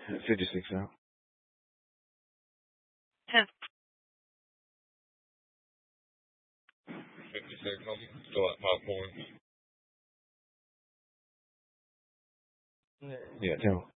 56 now. 10. 56, I'm still at popcorn. Yeah, tell him.